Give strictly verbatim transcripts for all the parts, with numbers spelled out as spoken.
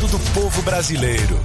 do povo brasileiro.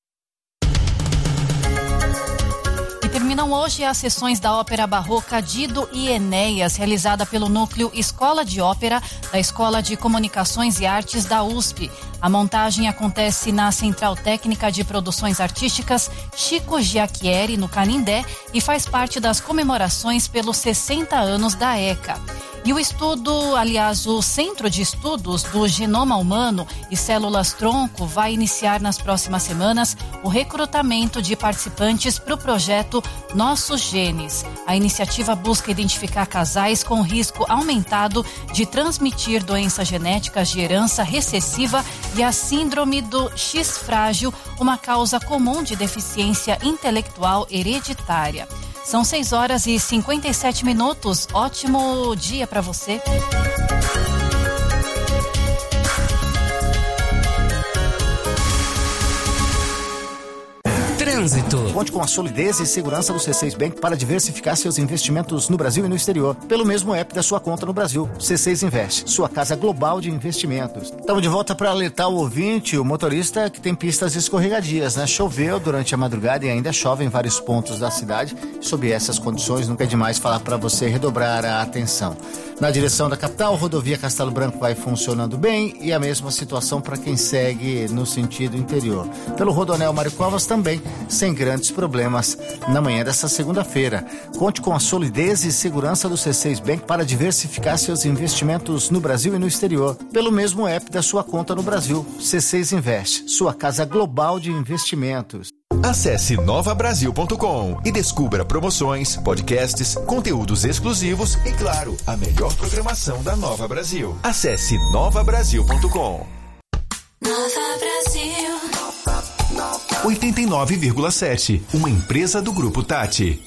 Terminam hoje as sessões da Ópera Barroca Dido e Enéas, realizada pelo Núcleo Escola de Ópera da Escola de Comunicações e Artes da U S P. A montagem acontece na Central Técnica de Produções Artísticas Chico Giacchieri, no Canindé, e faz parte das comemorações pelos sessenta anos da ECA. E o estudo, aliás, o Centro de Estudos do Genoma Humano e Células-Tronco vai iniciar nas próximas semanas o recrutamento de participantes para o projeto Nossos Genes. A iniciativa busca identificar casais com risco aumentado de transmitir doenças genéticas de herança recessiva e a síndrome do X frágil, uma causa comum de deficiência intelectual hereditária. São seis horas e cinquenta e sete minutos. Ótimo dia para você. Trânsito. Conte com a solidez e segurança do C seis Bank para diversificar seus investimentos no Brasil e no exterior, pelo mesmo app da sua conta no Brasil. C seis Invest, sua casa global de investimentos. Estamos de volta para alertar o ouvinte, o motorista, que tem pistas escorregadias, né? Choveu durante a madrugada e ainda chove em vários pontos da cidade. Sob essas condições, nunca é demais falar para você redobrar a atenção. Na direção da capital, a rodovia Castelo Branco vai funcionando bem e a mesma situação para quem segue no sentido interior. Pelo Rodoanel Mário Covas também, sem grandes problemas na manhã dessa segunda-feira. Conte com a solidez e segurança do C seis Bank para diversificar seus investimentos no Brasil e no exterior, pelo mesmo app da sua conta no Brasil. C seis Invest, sua casa global de investimentos. Acesse nova brasil ponto com e descubra promoções, podcasts, conteúdos exclusivos e, claro, a melhor programação da Nova Brasil. Acesse nova brasil ponto com. Nova Brasil. oitenta e nove vírgula sete, uma empresa do Grupo Tati.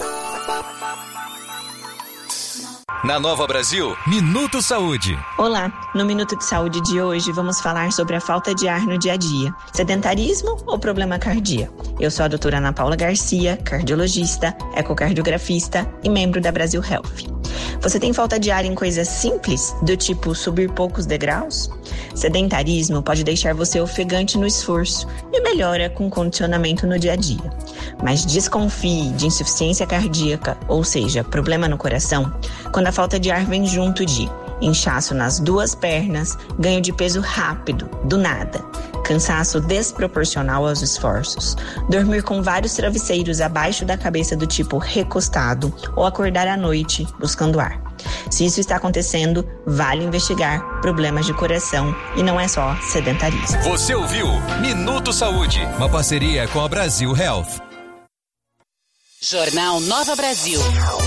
Na Nova Brasil, Minuto Saúde. Olá, no Minuto de Saúde de hoje vamos falar sobre a falta de ar no dia a dia. Sedentarismo ou problema cardíaco? Eu sou a doutora Ana Paula Garcia, cardiologista, ecocardiografista e membro da Brasil Health. Você tem falta de ar em coisas simples, do tipo subir poucos degraus? Sedentarismo pode deixar você ofegante no esforço e melhora com condicionamento no dia a dia. Mas desconfie de insuficiência cardíaca, ou seja, problema no coração, quando a falta de ar vem junto de inchaço nas duas pernas, ganho de peso rápido, do nada, cansaço desproporcional aos esforços, dormir com vários travesseiros abaixo da cabeça do tipo recostado ou acordar à noite buscando ar. Se isso está acontecendo, vale investigar problemas de coração e não é só sedentarismo. Você ouviu Minuto Saúde, uma parceria com a Brasil Health. Jornal Nova Brasil.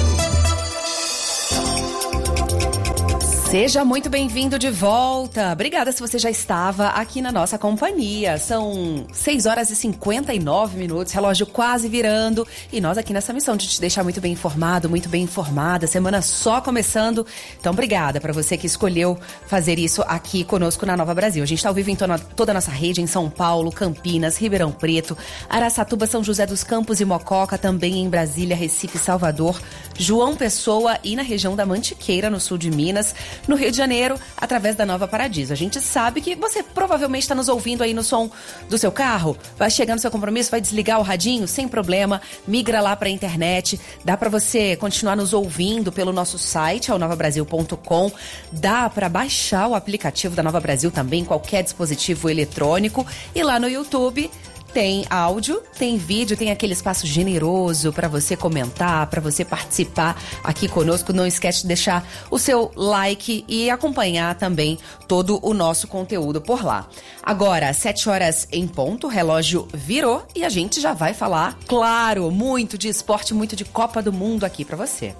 Seja muito bem-vindo de volta. Obrigada se você já estava aqui na nossa companhia. São seis horas e cinquenta e nove minutos, relógio quase virando. E nós aqui nessa missão de te deixar muito bem informado, muito bem informada. Semana só começando. Então, obrigada para você que escolheu fazer isso aqui conosco na Nova Brasil. A gente está ao vivo em toda a nossa rede, em São Paulo, Campinas, Ribeirão Preto, Araçatuba, São José dos Campos e Mococa, também em Brasília, Recife, Salvador, João Pessoa e na região da Mantiqueira, no sul de Minas. No Rio de Janeiro, através da Nova Paradiso. A gente sabe que você provavelmente está nos ouvindo aí no som do seu carro, vai chegar no seu compromisso, vai desligar o radinho, sem problema, migra lá para a internet, dá para você continuar nos ouvindo pelo nosso site, é o nova brasil ponto com, dá para baixar o aplicativo da Nova Brasil também, qualquer dispositivo eletrônico, e lá no YouTube tem áudio, tem vídeo, tem aquele espaço generoso para você comentar, para você participar aqui conosco. Não esquece de deixar o seu like e acompanhar também todo o nosso conteúdo por lá. Agora, sete horas em ponto, o relógio virou e a gente já vai falar, claro, muito de esporte, muito de Copa do Mundo aqui para você.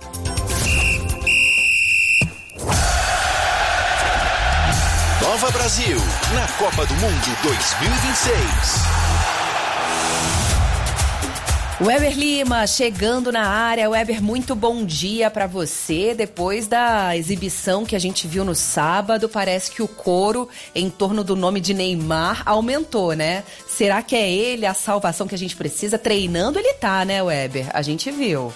Nova Brasil, na Copa do Mundo dois mil e vinte e seis. Weber Lima chegando na área. Weber, muito bom dia pra você. Depois da exibição que a gente viu no sábado, parece que o coro em torno do nome de Neymar aumentou, né? Será que é ele a salvação que a gente precisa? Treinando ele tá, né, Weber? A gente viu.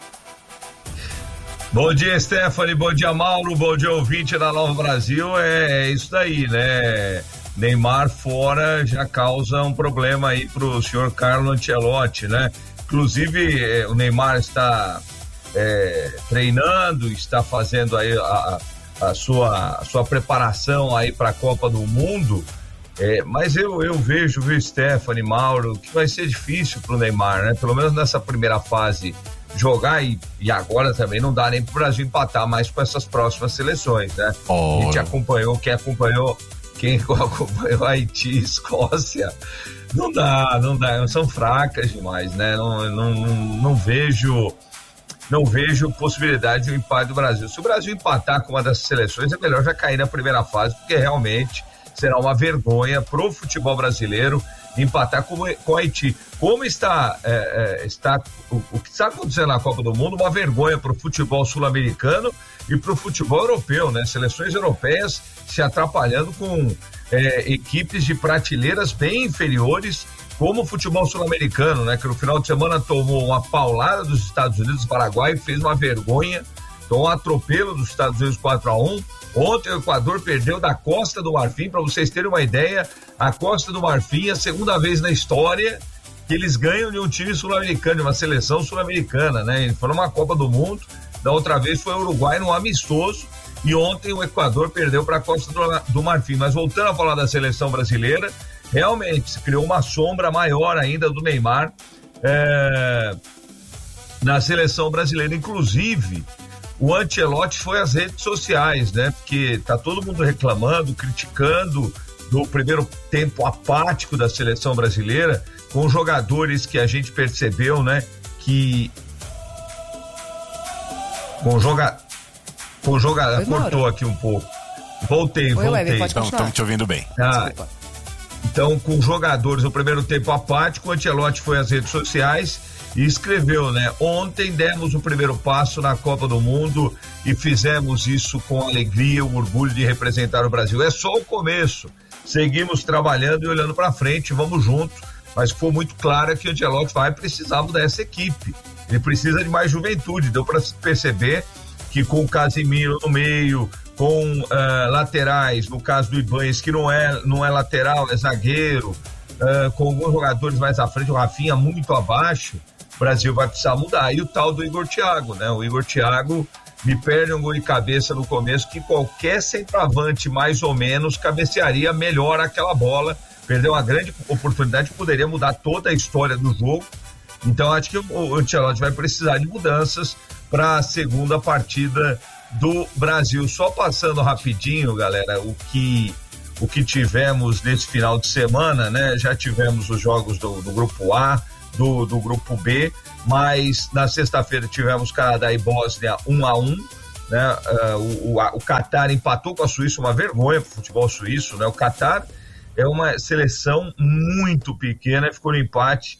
Bom dia, Stephanie. Bom dia, Mauro. Bom dia, ouvinte da Nova Brasil. É, é isso daí, né? Neymar fora já causa um problema aí pro senhor Carlo Ancelotti, né? Inclusive, eh, o Neymar está eh, treinando, está fazendo aí a, a, sua, a sua preparação aí para a Copa do Mundo, eh, mas eu, eu vejo, viu, Stephanie, Mauro, que vai ser difícil pro Neymar, né? Pelo menos nessa primeira fase jogar e, e agora também não dá nem pro Brasil empatar mais com essas próximas seleções, né? Oh. A gente acompanhou, quem acompanhou, quem acompanhou Haiti, Escócia, não dá, não dá, são fracas demais, né? Não, não, não, não vejo, não vejo possibilidade de um empate do Brasil. Se o Brasil empatar com uma dessas seleções, é melhor já cair na primeira fase, porque realmente será uma vergonha pro futebol brasileiro empatar com, com Haiti. Como está, é, é, está o, o que está acontecendo na Copa do Mundo, uma vergonha para o futebol sul-americano e para o futebol europeu, né? Seleções europeias se atrapalhando com é, equipes de prateleiras bem inferiores, como o futebol sul-americano, né? Que no final de semana tomou uma paulada dos Estados Unidos, Paraguai, fez uma vergonha, tomou um atropelo dos Estados Unidos quatro a um. Ontem o Equador perdeu da Costa do Marfim, para vocês terem uma ideia, a Costa do Marfim é a segunda vez na história que eles ganham de um time sul-americano, de uma seleção sul-americana, né? Eles foram numa Copa do Mundo, da outra vez foi o Uruguai num amistoso, e ontem o Equador perdeu para a Costa do, do Marfim. Mas voltando a falar da seleção brasileira, realmente se criou uma sombra maior ainda do Neymar é, na seleção brasileira, inclusive. O Ancelotti foi às redes sociais, né? Porque tá todo mundo reclamando, criticando do primeiro tempo apático da seleção brasileira, com jogadores que a gente percebeu, né? Que com joga com jogador cortou aqui um pouco. Voltei, Oi, voltei. Estamos te ouvindo bem. Ah, então, com jogadores no primeiro tempo apático, o Ancelotti foi às redes sociais e escreveu, né? Ontem demos o primeiro passo na Copa do Mundo e fizemos isso com alegria, o orgulho de representar o Brasil. É só o começo. Seguimos trabalhando e olhando para frente, vamos juntos. Mas ficou muito claro que o Ancelotti vai precisar mudar essa equipe. Ele precisa de mais juventude. Deu para perceber que com o Casemiro no meio, com uh, laterais, no caso do Ibanez, que não é, não é lateral, é zagueiro, uh, com alguns jogadores mais à frente, o Rafinha muito abaixo, o Brasil vai precisar mudar. E o tal do Igor Thiago, né? O Igor Thiago me perde um gol de cabeça no começo, que qualquer centroavante mais ou menos cabecearia melhor aquela bola. Perdeu uma grande oportunidade que poderia mudar toda a história do jogo. Então acho que o Ancelotti vai precisar de mudanças para a segunda partida do Brasil. Só passando rapidinho, galera, o que, o que tivemos nesse final de semana, né? Já tivemos os jogos do, do grupo A, Do, do grupo B, mas na sexta-feira tivemos Canadá e Bósnia um a um, né? Uh, o, o, o Catar empatou com a Suíça, uma vergonha pro futebol suíço, né? O Catar é uma seleção muito pequena, ficou no empate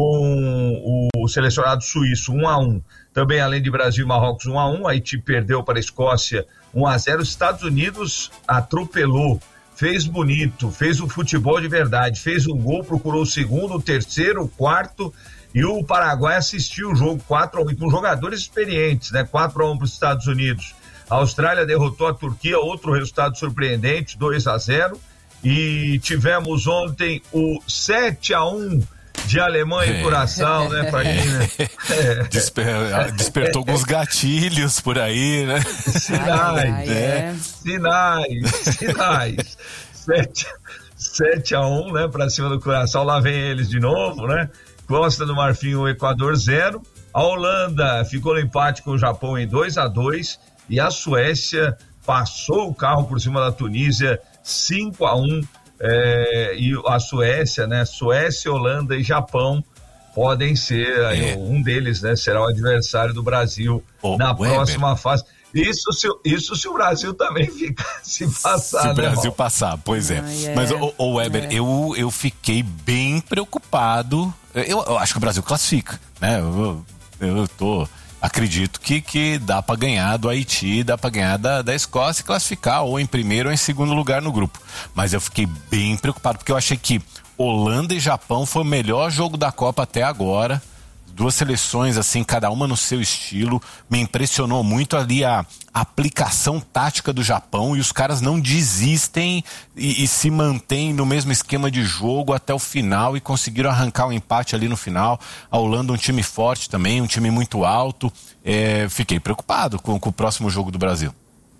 com o selecionado suíço um a um. Também, além de Brasil e Marrocos um a um, Haiti perdeu para a Escócia um a zero, os Estados Unidos atropelou, fez bonito, fez o futebol de verdade, fez um gol, procurou o segundo, o terceiro, o quarto, e o Paraguai assistiu o jogo quatro a um, com jogadores experientes, né? quatro a um para os Estados Unidos. A Austrália derrotou a Turquia, outro resultado surpreendente, dois a zero, e tivemos ontem o sete a um de Alemanha e Curaçao, né, pra quem, né? É. Desper, despertou alguns gatilhos por aí, né? Sinais, ai, ai, né? É. Sinais, sinais. sete a um, né, pra cima do Curaçao, lá vem eles de novo, né? Costa do Marfim, o Equador zero. A Holanda ficou no empate com o Japão em dois a dois e a Suécia passou o carro por cima da Tunísia cinco a um. É, e a Suécia, né? Suécia, Holanda e Japão podem ser, aí, é. um deles, né? Será o adversário do Brasil oh, na Weber. próxima fase. Isso se, isso se o Brasil também ficar, se passar, Se o né, Brasil irmão? passar, pois é. Ai, é. Mas, o, o Weber, é. eu, eu fiquei bem preocupado. Eu, eu acho que o Brasil classifica, né? Eu, eu, eu tô... Acredito que, que dá para ganhar do Haiti, dá para ganhar da, da Escócia e classificar ou em primeiro ou em segundo lugar no grupo. Mas eu fiquei bem preocupado porque eu achei que Holanda e Japão foi o melhor jogo da Copa até agora. duas seleções assim, cada uma no seu estilo. Me impressionou muito ali a, a aplicação tática do Japão, e os caras não desistem e, e se mantêm no mesmo esquema de jogo até o final e conseguiram arrancar um empate ali no final. A Holanda, um time forte também, um time muito alto. É, fiquei preocupado com, com o próximo jogo do Brasil.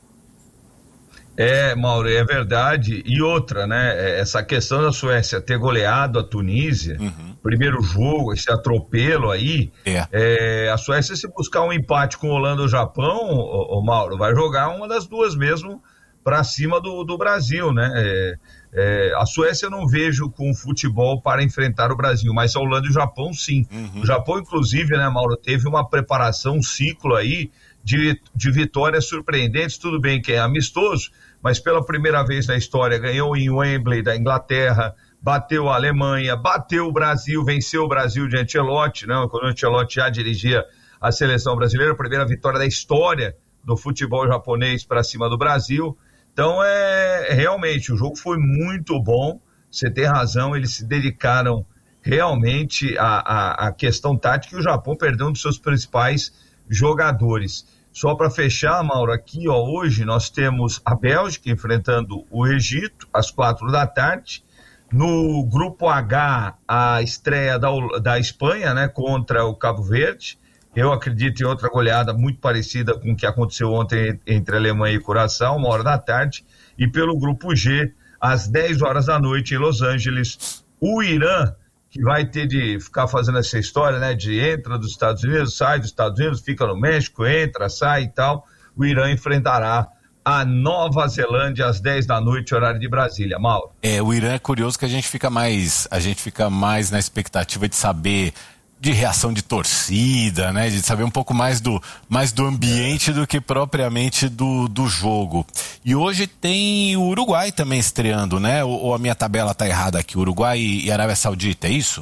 É, Mauro, é verdade. E outra, né? Essa questão da Suécia ter goleado a Tunísia, uhum. primeiro jogo, esse atropelo aí, é. É, a Suécia, se buscar um empate com Holanda ou Japão, ô, ô, Mauro, vai jogar uma das duas mesmo para cima do, do Brasil, né? É, é, a Suécia eu não vejo com futebol para enfrentar o Brasil, mas a Holanda e o Japão sim. Uhum. O Japão, inclusive, né, Mauro, teve uma preparação, um ciclo aí de, de vitórias surpreendentes. Tudo bem que é amistoso, mas pela primeira vez na história ganhou em Wembley da Inglaterra, bateu a Alemanha, bateu o Brasil, venceu o Brasil de Ancelotti, né? Quando o Ancelotti já dirigia a seleção brasileira, a primeira vitória da história do futebol japonês para cima do Brasil. Então, é realmente, o jogo foi muito bom, você tem razão, eles se dedicaram realmente à, à, à questão tática, e o Japão perdeu um dos seus principais jogadores. Só para fechar, Mauro, aqui, ó, hoje nós temos a Bélgica enfrentando o Egito às quatro da tarde. No grupo H, a estreia da, da Espanha, né, contra o Cabo Verde. Eu acredito em outra goleada muito parecida com o que aconteceu ontem entre Alemanha e Curaçao, uma hora da tarde. E pelo grupo G, às dez horas da noite em Los Angeles, o Irã, que vai ter de ficar fazendo essa história, né, de entra dos Estados Unidos, sai dos Estados Unidos, fica no México, entra, sai e tal. O Irã enfrentará a Nova Zelândia às dez da noite, horário de Brasília. Mauro. É, o Irã é curioso que a gente fica mais, a gente fica mais na expectativa de saber de reação de torcida, né, de saber um pouco mais do, mais do ambiente do que propriamente do, do jogo. E hoje tem o Uruguai também estreando, né? Ou, ou a minha tabela tá errada aqui, Uruguai e, e Arábia Saudita, é isso?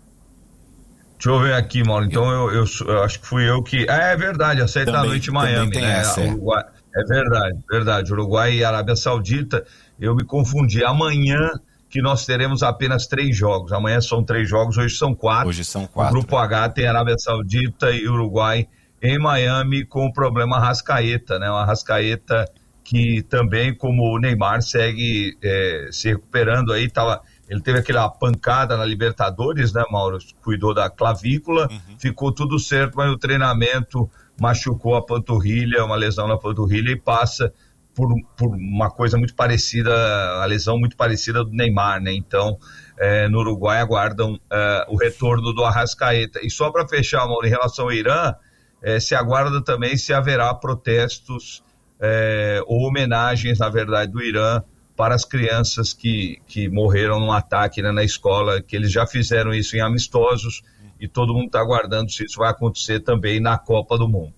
Deixa eu ver aqui, Mauro. Então eu, eu, eu acho que fui eu que... Ah, é verdade, às sete da noite em Miami, né? Essa, é. Uruguai... é verdade, verdade. Uruguai e Arábia Saudita, eu me confundi. Amanhã que nós teremos apenas três jogos. Amanhã são três jogos, hoje são quatro. Hoje são quatro. O grupo H tem Arábia Saudita e Uruguai em Miami com o problema Arrascaeta, né? Uma Arrascaeta que também, como o Neymar, segue é, se recuperando aí. Tava, ele teve aquela pancada na Libertadores, né, Mauro? Cuidou da clavícula, uhum. Ficou tudo certo, mas o treinamento machucou a panturrilha, uma lesão na panturrilha, e passa por, por uma coisa muito parecida, a lesão muito parecida do Neymar, né? Então, é, no Uruguai aguardam é, o retorno do Arrascaeta. E só para fechar, Mauro, em relação ao Irã, é, se aguarda também se haverá protestos é, ou homenagens, na verdade, do Irã para as crianças que, que morreram num ataque, né, na escola, que eles já fizeram isso em amistosos, e todo mundo está aguardando se isso vai acontecer também na Copa do Mundo.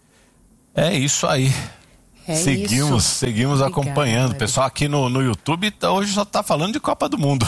É isso aí. É seguimos, isso. seguimos Obrigada, acompanhando. O pessoal aqui no, no YouTube tá, hoje só está falando de Copa do Mundo.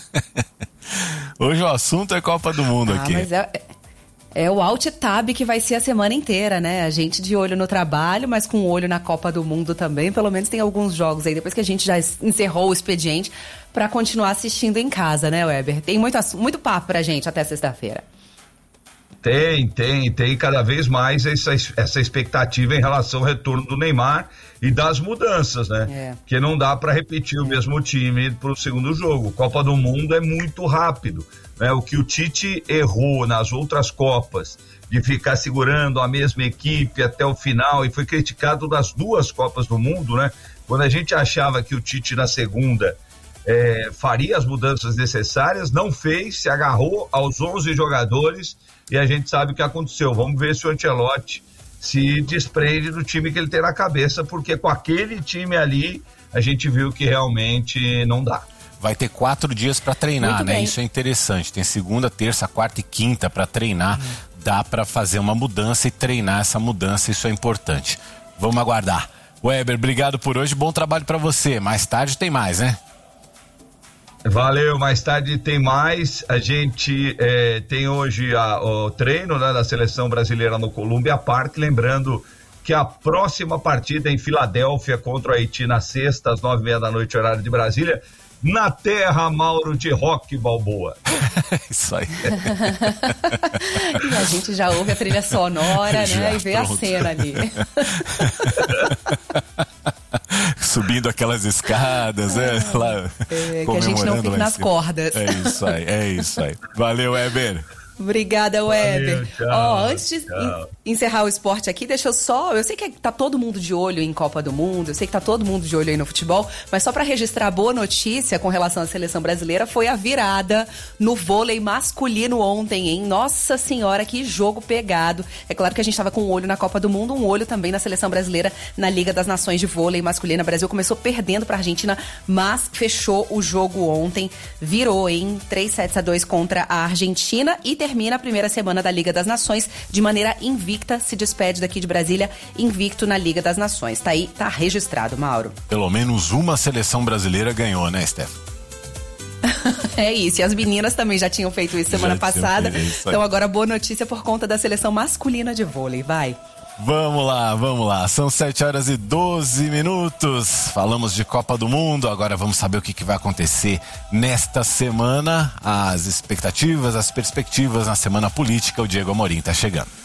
Hoje o assunto é Copa do Mundo ah, aqui. Mas é, é o Alt Tab que vai ser a semana inteira, né? A gente de olho no trabalho, mas com olho na Copa do Mundo também. Pelo menos tem alguns jogos aí, depois que a gente já encerrou o expediente, para continuar assistindo em casa, né, Weber? Tem muito, muito papo pra gente até sexta-feira. Tem, tem, tem cada vez mais essa, essa expectativa em relação ao retorno do Neymar e das mudanças, né? É. Porque não dá para repetir o é. mesmo time para o segundo jogo. Copa do Mundo é muito rápido, né? O que o Tite errou nas outras Copas, de ficar segurando a mesma equipe até o final, e foi criticado nas duas Copas do Mundo, né? Quando a gente achava que o Tite na segunda é, faria as mudanças necessárias, não fez, se agarrou aos onze jogadores, e a gente sabe o que aconteceu. Vamos ver se o Ancelotti se desprende do time que ele tem na cabeça, porque com aquele time ali, a gente viu que realmente não dá. Vai ter quatro dias para treinar, Muito né? Bem. Isso é interessante. Tem segunda, terça, quarta e quinta para treinar. Uhum. Dá para fazer uma mudança e treinar essa mudança, isso é importante. Vamos aguardar. Weber, obrigado por hoje, bom trabalho para você. Mais tarde tem mais, né? Valeu, mais tarde tem mais. A gente é, tem hoje a, o treino, né, da seleção brasileira no Columbia Park, lembrando que a próxima partida é em Filadélfia contra o Haiti na sexta, às nove e meia da noite, horário de Brasília. na terra, Mauro, de Rock Balboa. Isso aí. E a gente já ouve a trilha sonora, Já, né? E vê pronto. a cena ali. Subindo aquelas escadas, né? Lá, É, que a gente não fique nas cordas. É isso aí, é isso aí. Valeu, Weber. Obrigada, Weber. Valeu, tchau, Ó, antes de tchau. en- encerrar o esporte aqui, deixa eu só... Eu sei que tá todo mundo de olho em Copa do Mundo, eu sei que tá todo mundo de olho aí no futebol, mas só pra registrar a boa notícia com relação à seleção brasileira, foi a virada no vôlei masculino ontem, hein? Nossa Senhora, que jogo pegado. É claro que a gente tava com um olho na Copa do Mundo, um olho também na seleção brasileira na Liga das Nações de Vôlei masculina. O Brasil começou perdendo pra Argentina, mas fechou o jogo ontem, virou em três sets a dois contra a Argentina e termina a primeira semana da Liga das Nações de maneira invicta, se despede daqui de Brasília, invicto na Liga das Nações. Tá aí, tá registrado, Mauro. Pelo menos uma seleção brasileira ganhou, né, Steph? É isso, e as meninas também já tinham feito isso semana Já tinham passada, feito isso aí. então agora boa notícia por conta da seleção masculina de vôlei, vai. Vamos lá, vamos lá. São sete horas e doze minutos. Falamos de Copa do Mundo. Agora vamos saber o que, que vai acontecer nesta semana. As expectativas, as perspectivas na semana política. O Diego Amorim está chegando.